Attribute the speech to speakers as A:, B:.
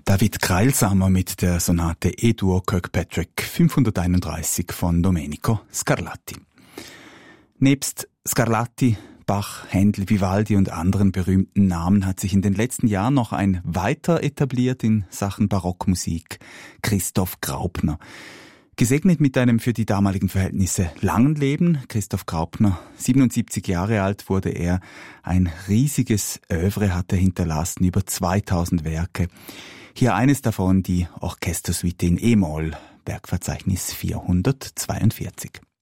A: David Kreilsamer mit der Sonate E-Dur Kirkpatrick 531 von Domenico Scarlatti. Nebst Scarlatti, Bach, Händel, Vivaldi und anderen berühmten Namen hat sich in den letzten Jahren noch ein weiter etabliert in Sachen Barockmusik: Christoph Graupner. Gesegnet mit einem für die damaligen Verhältnisse langen Leben, Christoph Graupner, 77 Jahre alt wurde er, ein riesiges Œuvre hat er hinterlassen, über 2000 Werke. Hier eines davon, die Orchestersuite in E-Moll, Werkverzeichnis 442.